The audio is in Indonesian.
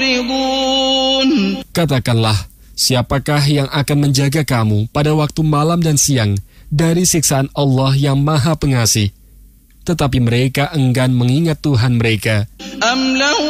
Katakanlah, siapakah yang akan menjaga kamu pada waktu malam dan siang dari siksaan Allah yang Maha Pengasih? Tetapi mereka enggan mengingat Tuhan mereka.